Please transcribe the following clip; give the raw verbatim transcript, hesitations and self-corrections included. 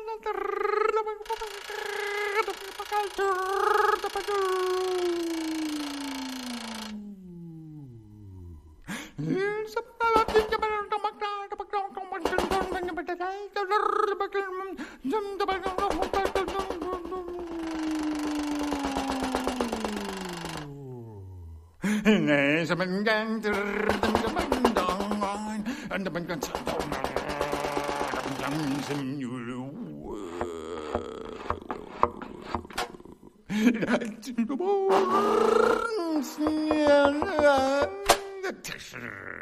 Nej, som en gang. And the bank and some